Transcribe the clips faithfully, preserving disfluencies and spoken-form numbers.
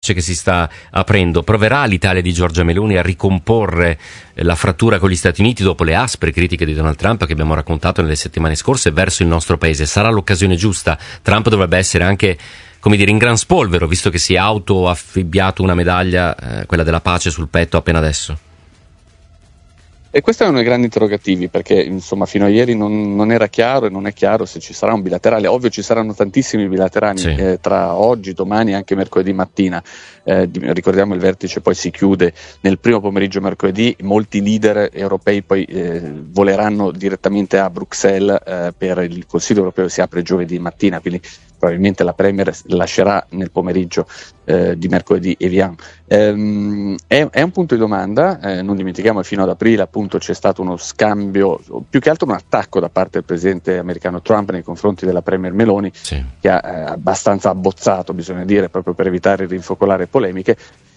che si sta aprendo. Proverà l'Italia di Giorgia Meloni a ricomporre la frattura con gli Stati Uniti dopo le aspre critiche di Donald Trump che abbiamo raccontato nelle settimane scorse verso il nostro paese? Sarà l'occasione giusta? Trump dovrebbe essere anche, come dire, in gran spolvero, visto che si è autoaffibbiato una medaglia, eh, quella della pace, sul petto appena adesso. E questo è uno dei grandi interrogativi, perché insomma fino a ieri non, non era chiaro e non è chiaro se ci sarà un bilaterale. Ovvio ci saranno tantissimi bilaterali, sì. eh, tra oggi, domani e anche mercoledì mattina. Eh, di, ricordiamo il vertice poi si chiude nel primo pomeriggio mercoledì, molti leader europei poi eh, voleranno direttamente a Bruxelles eh, per il Consiglio europeo che si apre giovedì mattina, quindi probabilmente la Premier lascerà nel pomeriggio eh, di mercoledì e via. Ehm, è, è un punto di domanda, eh, non dimentichiamo che fino ad aprile appunto c'è stato uno scambio, più che altro un attacco da parte del presidente americano Trump nei confronti della Premier Meloni, sì. che ha eh, abbastanza abbozzato, bisogna dire, proprio per evitare di rinfocolare polemiche.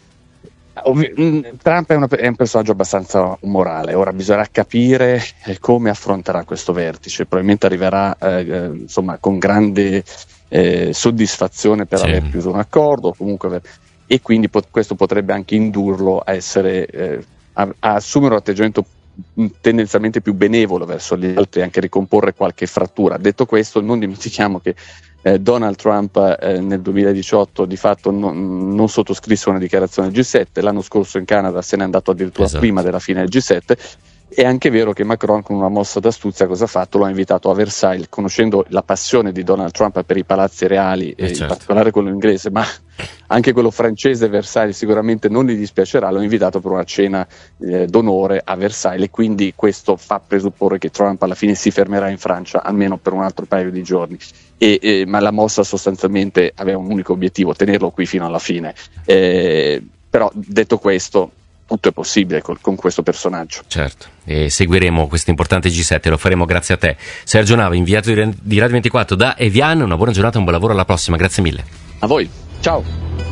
Trump è, una, è un personaggio abbastanza umorale, ora bisognerà capire come affronterà questo vertice, probabilmente arriverà eh, insomma con grande eh, soddisfazione per sì. aver chiuso un accordo, comunque, e quindi pot- questo potrebbe anche indurlo a essere eh, a, a assumere un atteggiamento tendenzialmente più benevolo verso gli altri e anche ricomporre qualche frattura. Detto questo, non dimentichiamo che Eh, Donald Trump eh, nel duemiladiciotto di fatto non, non sottoscrisse una dichiarazione del G sette, l'anno scorso in Canada se n'è andato addirittura esatto. prima della fine del G sette. È anche vero che Macron, con una mossa d'astuzia, cosa ha fatto? Lo ha invitato a Versailles, conoscendo la passione di Donald Trump per i palazzi reali, eh, certo. in particolare quello inglese, ma anche quello francese, Versailles sicuramente non gli dispiacerà. L'ho invitato per una cena eh, d'onore a Versailles, e quindi questo fa presupporre che Trump alla fine si fermerà in Francia almeno per un altro paio di giorni. E, eh, ma la mossa sostanzialmente aveva un unico obiettivo: tenerlo qui fino alla fine. Eh, però detto questo, tutto è possibile con, con questo personaggio. Certo, e seguiremo questo importante G sette, lo faremo grazie a te. Sergio Nava, inviato di Radio ventiquattro da Evian, una buona giornata, un buon lavoro, alla prossima, grazie mille. A voi, ciao.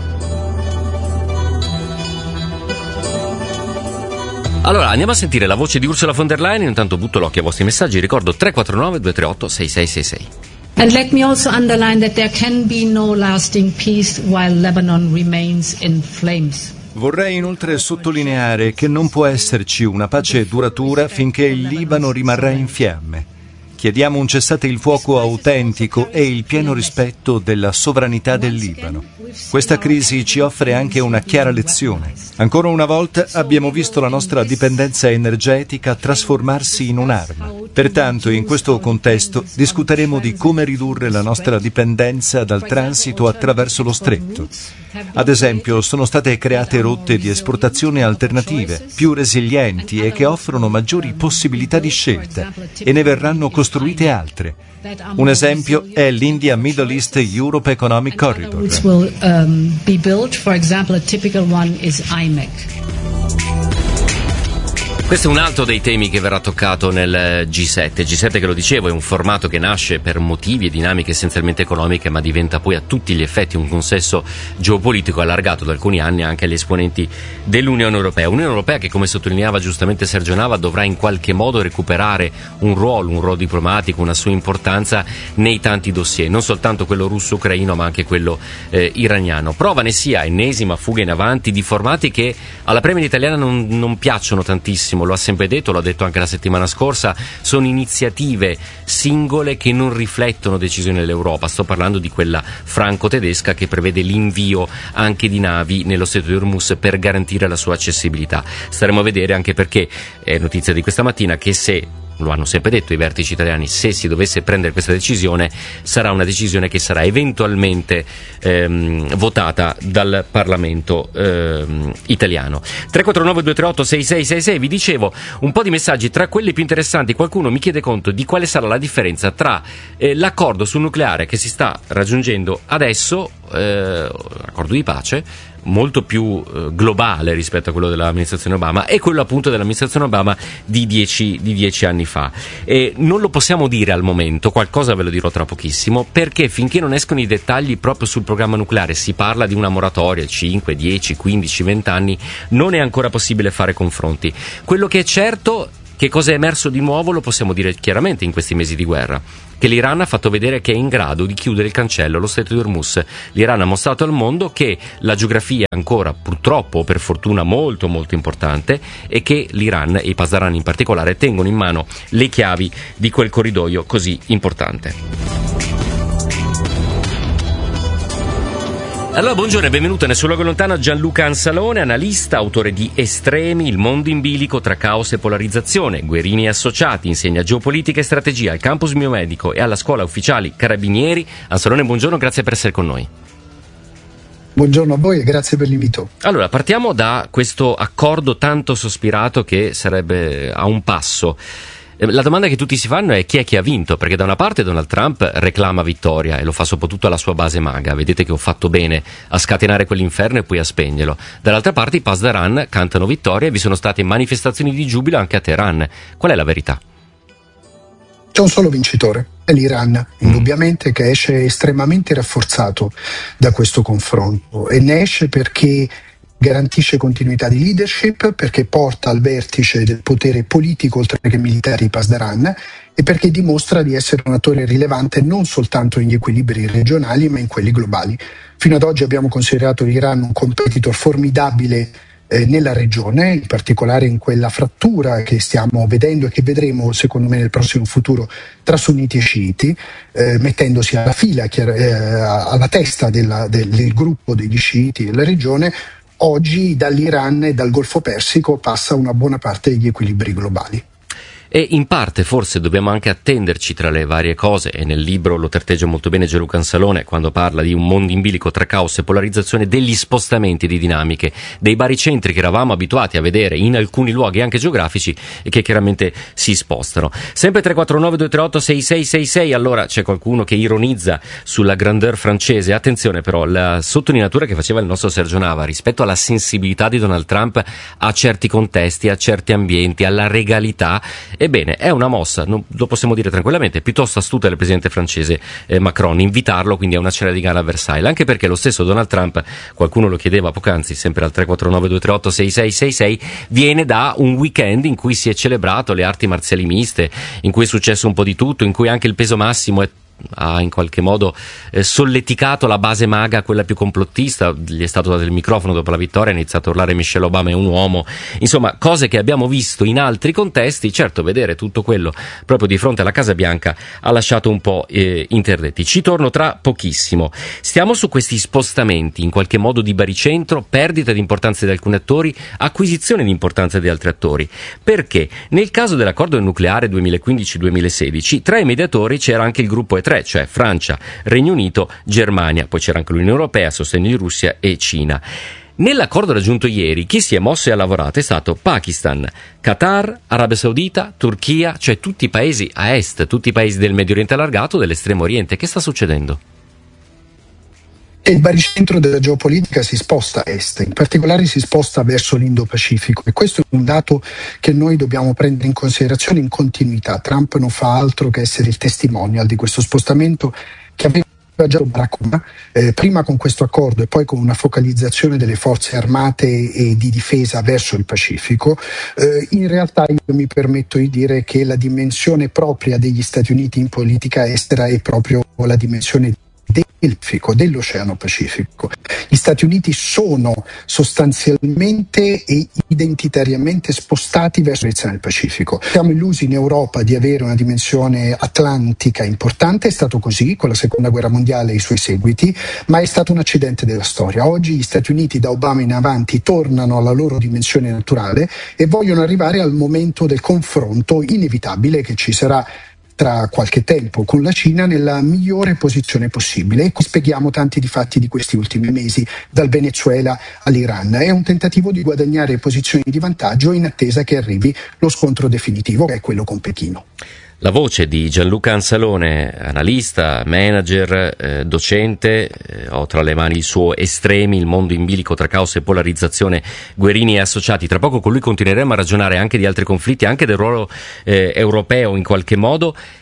Allora, andiamo a sentire la voce di Ursula von der Leyen, intanto butto l'occhio ai vostri messaggi, ricordo tre quattro nove due tre otto sei sei sei sei. And let me also underline that there can be no lasting peace while Lebanon remains in flames. Vorrei inoltre sottolineare che non può esserci una pace duratura finché il Libano rimarrà in fiamme. Chiediamo un cessate il fuoco autentico e il pieno rispetto della sovranità del Libano. Questa crisi ci offre anche una chiara lezione. Ancora una volta abbiamo visto la nostra dipendenza energetica trasformarsi in un'arma. Pertanto, in questo contesto, discuteremo di come ridurre la nostra dipendenza dal transito attraverso lo stretto. Ad esempio, sono state create rotte di esportazione alternative, più resilienti e che offrono maggiori possibilità di scelta, e ne verranno costruite altre. Un esempio è l'India Middle East Europe Economic Corridor. Will um, be built. For example, a typical one is I M E C. Questo è un altro dei temi che verrà toccato nel G sette. G sette, che lo dicevo, è un formato che nasce per motivi e dinamiche essenzialmente economiche, ma diventa poi a tutti gli effetti un consesso geopolitico allargato da alcuni anni anche agli esponenti dell'Unione Europea. Unione Europea che, come sottolineava giustamente Sergio Nava, dovrà in qualche modo recuperare un ruolo, un ruolo diplomatico, una sua importanza nei tanti dossier, non soltanto quello russo-ucraino ma anche quello eh, iraniano. Prova ne sia ennesima fuga in avanti di formati che alla Premier italiana non, non piacciono tantissimo. Lo ha sempre detto, l'ho detto anche la settimana scorsa, sono iniziative singole che non riflettono decisioni dell'Europa. Sto parlando di quella franco-tedesca che prevede l'invio anche di navi nello Stretto di Hormuz per garantire la sua accessibilità. Staremo a vedere, anche perché è notizia di questa mattina che, se lo hanno sempre detto i vertici italiani, se si dovesse prendere questa decisione sarà una decisione che sarà eventualmente ehm, votata dal Parlamento ehm, italiano. tre quattro nove due tre otto sei sei sei sei. Vi dicevo, un po' di messaggi, tra quelli più interessanti qualcuno mi chiede conto di quale sarà la differenza tra eh, l'accordo sul nucleare che si sta raggiungendo adesso, eh, accordo di pace molto più eh, globale rispetto a quello dell'amministrazione Obama, e quello appunto dell'amministrazione Obama di dieci, di dieci anni fa. E non lo possiamo dire al momento, qualcosa ve lo dirò tra pochissimo, perché finché non escono i dettagli proprio sul programma nucleare, si parla di una moratoria cinque, dieci, quindici, venti anni, non è ancora possibile fare confronti. Quello che è certo che cosa è emerso di nuovo lo possiamo dire chiaramente in questi mesi di guerra, che l'Iran ha fatto vedere che è in grado di chiudere il cancello, lo stretto di Hormuz. L'Iran ha mostrato al mondo che la geografia è ancora, purtroppo o per fortuna, molto molto importante, e che l'Iran, e i Pasdaran in particolare, tengono in mano le chiavi di quel corridoio così importante. Allora, buongiorno e benvenuto nel suo luogo lontano Gianluca Ansalone, analista, autore di Estremi, il mondo in bilico tra caos e polarizzazione, Guerini e Associati, insegna geopolitica e strategia al campus biomedico e alla scuola ufficiali carabinieri. Ansalone, buongiorno, grazie per essere con noi. Buongiorno a voi e grazie per l'invito. Allora, partiamo da questo accordo tanto sospirato che sarebbe a un passo. La domanda che tutti si fanno è chi è che ha vinto, perché da una parte Donald Trump reclama vittoria e lo fa soprattutto alla sua base MAGA, vedete che ho fatto bene a scatenare quell'inferno e poi a spegnerlo. Dall'altra parte i Pasdaran cantano vittoria e vi sono state manifestazioni di giubilo anche a Teheran. Qual è la verità? C'è un solo vincitore, è l'Iran, indubbiamente, che esce estremamente rafforzato da questo confronto, e ne esce perché garantisce continuità di leadership, perché porta al vertice del potere politico oltre che militare i Pasdaran, e perché dimostra di essere un attore rilevante non soltanto negli equilibri regionali ma in quelli globali. Fino ad oggi abbiamo considerato l'Iran un competitor formidabile eh, nella regione, in particolare in quella frattura che stiamo vedendo e che vedremo secondo me nel prossimo futuro tra sunniti e sciiti, eh, mettendosi alla fila, chiar- eh, alla testa della, del, del gruppo degli sciiti della regione. Oggi dall'Iran e dal Golfo Persico passa una buona parte degli equilibri globali. E in parte forse dobbiamo anche attenderci tra le varie cose, e nel libro lo tratteggia molto bene Gianluca Ansalone quando parla di un mondo in bilico tra caos e polarizzazione, degli spostamenti di dinamiche, dei baricentri che eravamo abituati a vedere in alcuni luoghi anche geografici e che chiaramente si spostano. Sempre tre quattro nove due tre otto sei sei sei sei. Allora c'è qualcuno che ironizza sulla grandeur francese, attenzione però, la sottolineatura che faceva il nostro Sergio Nava rispetto alla sensibilità di Donald Trump a certi contesti, a certi ambienti, alla regalità. Ebbene, è una mossa, non, lo possiamo dire tranquillamente, piuttosto astuta del presidente francese eh, Macron, invitarlo quindi a una cena di gala a Versailles, anche perché lo stesso Donald Trump, qualcuno lo chiedeva poc'anzi, sempre al tre quattro nove due tre otto sei sei sei sei, viene da un weekend in cui si è celebrato le arti marziali miste, in cui è successo un po' di tutto, in cui anche il peso massimo è ha in qualche modo eh, solleticato la base MAGA, quella più complottista. Gli è stato dato il microfono dopo la vittoria, ha iniziato a urlare Michelle Obama è un uomo, insomma cose che abbiamo visto in altri contesti. Certo, vedere tutto quello proprio di fronte alla Casa Bianca ha lasciato un po' eh, interdetti. Ci torno tra pochissimo. Stiamo su questi spostamenti in qualche modo di baricentro, perdita di importanza di alcuni attori, acquisizione di importanza di altri attori, perché nel caso dell'accordo nucleare duemilaquindici duemilasedici tra i mediatori c'era anche il gruppo E tre, cioè Francia, Regno Unito, Germania, poi c'era anche l'Unione Europea a sostegno di Russia e Cina. Nell'accordo raggiunto ieri chi si è mosso e ha lavorato è stato Pakistan, Qatar, Arabia Saudita, Turchia, cioè tutti i paesi a est, tutti i paesi del Medio Oriente allargato, dell'Estremo Oriente. Che sta succedendo? E il baricentro della geopolitica si sposta a est, in particolare si sposta verso l'Indo-Pacifico, e questo è un dato che noi dobbiamo prendere in considerazione in continuità. Trump non fa altro che essere il testimonial di questo spostamento che aveva già Barack Obama, eh, prima con questo accordo e poi con una focalizzazione delle forze armate e di difesa verso il Pacifico. Eh, in realtà io mi permetto di dire che la dimensione propria degli Stati Uniti in politica estera è proprio la dimensione del Pacifico, dell'Oceano Pacifico. Gli Stati Uniti sono sostanzialmente e identitariamente spostati verso la direzione del Pacifico. Siamo illusi in Europa di avere una dimensione atlantica importante, è stato così con la Seconda Guerra Mondiale e i suoi seguiti, ma è stato un accidente della storia. Oggi gli Stati Uniti da Obama in avanti tornano alla loro dimensione naturale e vogliono arrivare al momento del confronto inevitabile che ci sarà tra qualche tempo con la Cina nella migliore posizione possibile, e qui spieghiamo tanti di fatti di questi ultimi mesi, dal Venezuela all'Iran. È un tentativo di guadagnare posizioni di vantaggio in attesa che arrivi lo scontro definitivo, che è quello con Pechino. La voce di Gianluca Ansalone, analista, manager, eh, docente, eh, ho tra le mani il suo Estremi, il mondo in bilico tra caos e polarizzazione, Guerini e Associati. Tra poco con lui continueremo a ragionare anche di altri conflitti, anche del ruolo eh, europeo in qualche modo.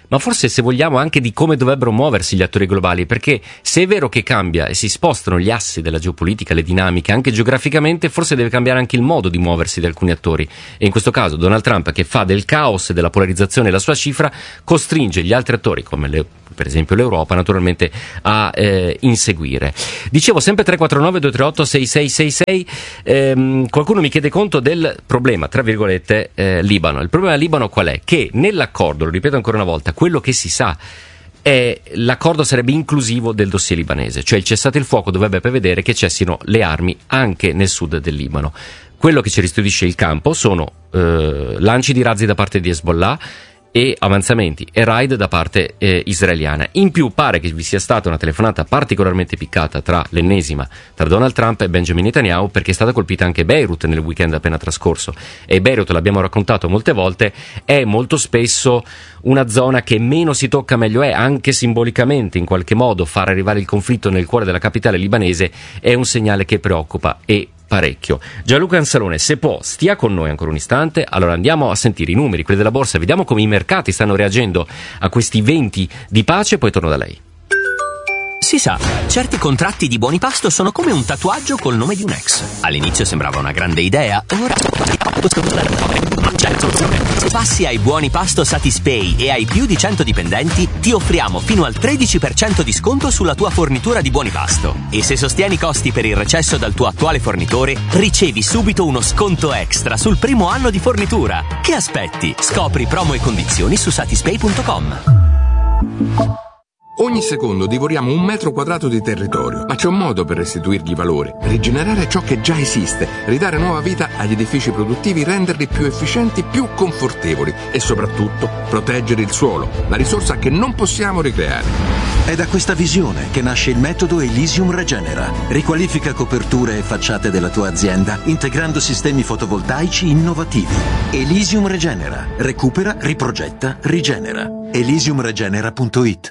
ma forse, se vogliamo, anche di come dovrebbero muoversi gli attori globali, perché se è vero che cambia e si spostano gli assi della geopolitica, le dinamiche, anche geograficamente, forse deve cambiare anche il modo di muoversi di alcuni attori, e in questo caso Donald Trump, che fa del caos e della polarizzazione la sua cifra, costringe gli altri attori, come le, per esempio l'Europa, naturalmente a eh, inseguire. Dicevo, sempre tre quattro nove due tre otto sei sei sei sei, ehm, qualcuno mi chiede conto del problema, tra virgolette, eh, Libano. Il problema del Libano qual è? Che nell'accordo, lo ripeto ancora una volta, quello che si sa è l'accordo sarebbe inclusivo del dossier libanese, cioè il cessate il fuoco dovrebbe prevedere che cessino le armi anche nel sud del Libano. Quello che ci restituisce il campo sono eh, lanci di razzi da parte di Hezbollah e avanzamenti e raid da parte eh, israeliana. In più pare che vi sia stata una telefonata particolarmente piccata, tra l'ennesima, tra Donald Trump e Benjamin Netanyahu, perché è stata colpita anche Beirut nel weekend appena trascorso, e Beirut, l'abbiamo raccontato molte volte, è molto spesso una zona che meno si tocca meglio è, anche simbolicamente in qualche modo far arrivare il conflitto nel cuore della capitale libanese è un segnale che preoccupa e parecchio. Gianluca Anzalone, se può, stia con noi ancora un istante. Allora andiamo a sentire i numeri, quelli della borsa, vediamo come i mercati stanno reagendo a questi venti di pace, poi torno da lei. Si sa, certi contratti di buoni pasto sono come un tatuaggio col nome di un ex. All'inizio sembrava una grande idea, ora passi ai buoni pasto Satispay e ai più di cento dipendenti, ti offriamo fino al tredici per cento di sconto sulla tua fornitura di buoni pasto. E se sostieni i costi per il recesso dal tuo attuale fornitore, ricevi subito uno sconto extra sul primo anno di fornitura. Che aspetti? Scopri promo e condizioni su satispay punto com. Ogni secondo divoriamo un metro quadrato di territorio, ma c'è un modo per restituirgli valore, rigenerare ciò che già esiste, ridare nuova vita agli edifici produttivi, renderli più efficienti, più confortevoli e soprattutto proteggere il suolo, la risorsa che non possiamo ricreare. È da questa visione che nasce il metodo Elysium Regenera. Riqualifica coperture e facciate della tua azienda integrando sistemi fotovoltaici innovativi. Elysium Regenera. Recupera, riprogetta, rigenera. elysium regenera punto it.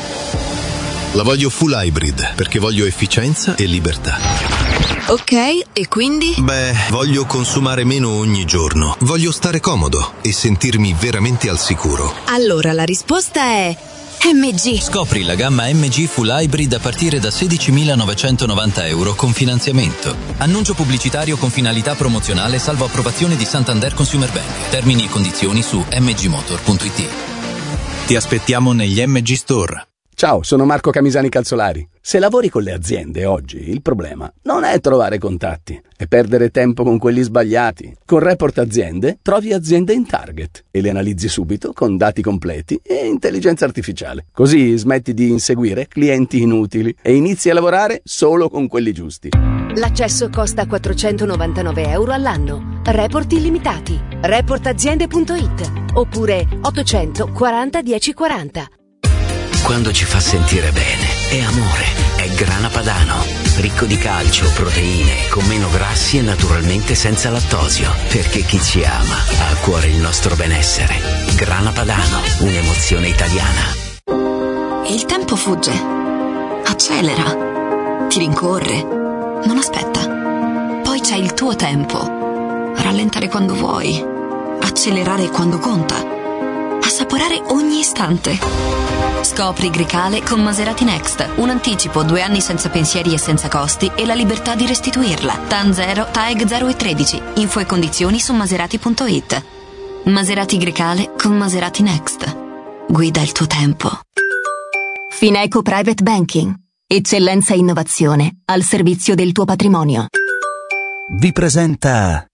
La voglio full hybrid perché voglio efficienza e libertà. Ok, e quindi? Beh, voglio consumare meno ogni giorno. Voglio stare comodo e sentirmi veramente al sicuro. Allora la risposta è M G. Scopri la gamma M G Full Hybrid a partire da sedicimilanovecentonovanta euro con finanziamento. Annuncio pubblicitario con finalità promozionale salvo approvazione di Santander Consumer Bank. Termini e condizioni su m g motor punto it. Ti aspettiamo negli M G Store. Ciao, sono Marco Camisani Calzolari. Se lavori con le aziende oggi, il problema non è trovare contatti, è perdere tempo con quelli sbagliati. Con Report Aziende trovi aziende in target e le analizzi subito con dati completi e intelligenza artificiale. Così smetti di inseguire clienti inutili e inizi a lavorare solo con quelli giusti. L'accesso costa quattrocentonovantanove euro all'anno. Report illimitati. report aziende punto it oppure ottocento quaranta dieci quaranta. Quando ci fa sentire bene è amore, è Grana Padano, ricco di calcio, proteine, con meno grassi e naturalmente senza lattosio, perché chi ci ama ha a cuore il nostro benessere. Grana Padano, un'emozione italiana. Il tempo fugge, accelera, ti rincorre, non aspetta. Poi c'è il tuo tempo, rallentare quando vuoi, accelerare quando conta, assaporare ogni istante. Scopri Grecale con Maserati Next. Un anticipo, due anni senza pensieri e senza costi e la libertà di restituirla. T A N zero, T A E G zero e tredici. Info e condizioni su maserati punto it. Maserati Grecale con Maserati Next. Guida il tuo tempo. Fineco Private Banking. Eccellenza e innovazione al servizio del tuo patrimonio. Vi presenta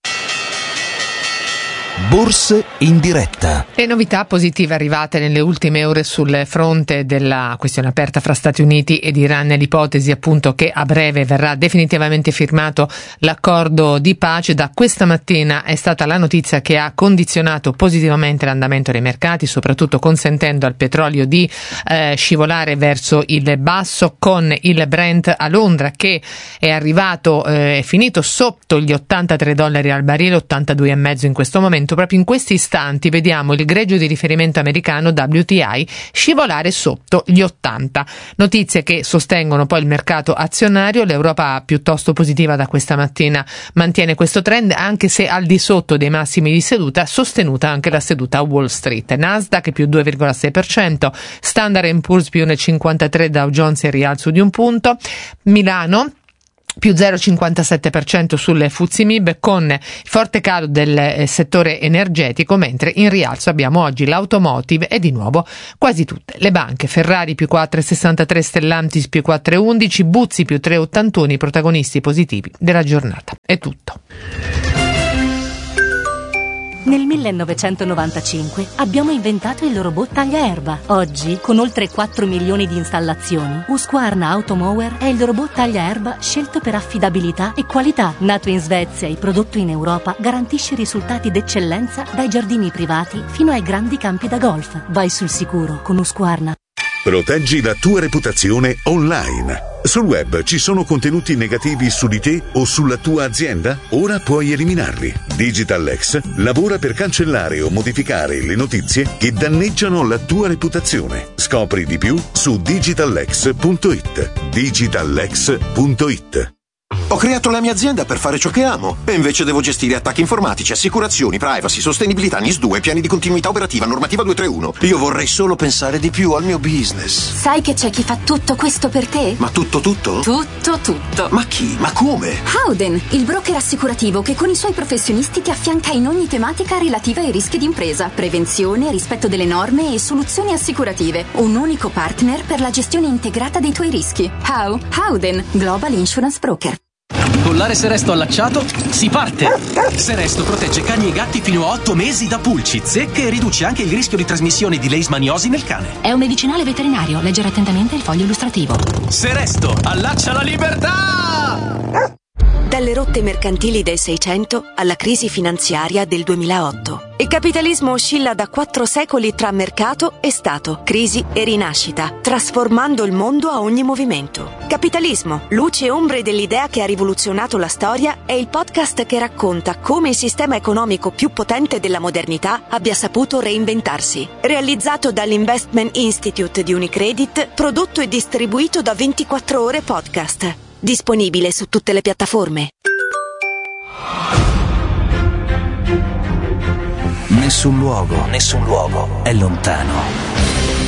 Borse in diretta. Le novità positive arrivate nelle ultime ore sul fronte della questione aperta fra Stati Uniti ed Iran, l'ipotesi appunto che a breve verrà definitivamente firmato l'accordo di pace. Da questa mattina è stata la notizia che ha condizionato positivamente l'andamento dei mercati, soprattutto consentendo al petrolio di eh, scivolare verso il basso, con il Brent a Londra che è arrivato, eh, è finito sotto gli ottantatré dollari al barile, ottantadue e mezzo in questo momento, momento, proprio in questi istanti, vediamo il greggio di riferimento americano W T I scivolare sotto gli ottanta. Notizie che sostengono poi il mercato azionario. L'Europa piuttosto positiva da questa mattina mantiene questo trend, anche se al di sotto dei massimi di seduta, sostenuta anche la seduta a Wall Street. Nasdaq più due virgola sei per cento, Standard and Poor's più uno virgola cinquantatré, Dow Jones in rialzo di un punto, Milano più zero virgola cinquantasette per cento sulle F T S E M I B, con il forte calo del eh, settore energetico, mentre in rialzo abbiamo oggi l'automotive e di nuovo quasi tutte le banche. Ferrari più quattro virgola sessantatré, Stellantis più quattro virgola undici, Buzzi più tre virgola ottantuno, i protagonisti positivi della giornata. È tutto. Nel millenovecentonovantacinque abbiamo inventato il robot tagliaerba. Oggi, con oltre quattro milioni di installazioni, Husqvarna Automower è il robot tagliaerba scelto per affidabilità e qualità. Nato in Svezia e prodotto in Europa, garantisce risultati d'eccellenza dai giardini privati fino ai grandi campi da golf. Vai sul sicuro con Husqvarna. Proteggi la tua reputazione online. Sul web ci sono contenuti negativi su di te o sulla tua azienda? Ora puoi eliminarli. DigitalX lavora per cancellare o modificare le notizie che danneggiano la tua reputazione. Scopri di più su digitalx punto it. digitalx punto it. Ho creato la mia azienda per fare ciò che amo e invece devo gestire attacchi informatici, assicurazioni, privacy, sostenibilità, N I S due, piani di continuità operativa, normativa duecentotrentuno. Io vorrei solo pensare di più al mio business. Sai che c'è chi fa tutto questo per te? Ma tutto tutto? Tutto tutto. Ma chi? Ma come? Howden, il broker assicurativo che con i suoi professionisti ti affianca in ogni tematica relativa ai rischi d'impresa, prevenzione, rispetto delle norme e soluzioni assicurative. Un unico partner per la gestione integrata dei tuoi rischi. How? Howden, Global Insurance Broker. Collare Seresto allacciato, si parte! Seresto protegge cani e gatti fino a otto mesi da pulci, zecche e riduce anche il rischio di trasmissione di leishmaniosi nel cane. È un medicinale veterinario, leggere attentamente il foglio illustrativo. Seresto, allaccia la libertà! Dalle rotte mercantili del Seicento alla crisi finanziaria del duemilaotto. Il capitalismo oscilla da quattro secoli tra mercato e Stato, crisi e rinascita, trasformando il mondo a ogni movimento. Capitalismo, luci e ombre dell'idea che ha rivoluzionato la storia, è il podcast che racconta come il sistema economico più potente della modernità abbia saputo reinventarsi. Realizzato dall'Investment Institute di Unicredit, prodotto e distribuito da ventiquattro ore podcast. Disponibile su tutte le piattaforme. Nessun luogo, nessun luogo è lontano.